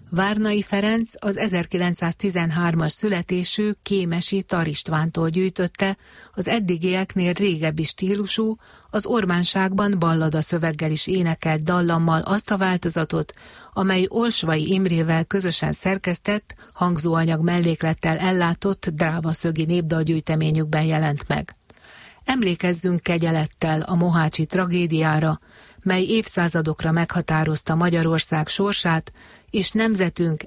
Várnai Ferenc az 1913-as születésű Kémesi Tar Istvántól gyűjtötte az eddigieknél régebbi stílusú, az Ormánságban ballada szöveggel is énekelt dallammal azt a változatot, amely Olsvai Imrével közösen szerkesztett, hangzóanyag melléklettel ellátott drávaszögi népdalgyűjteményükben jelent meg. Emlékezzünk kegyelettel a mohácsi tragédiára, mely évszázadokra meghatározta Magyarország sorsát, és nemzetünk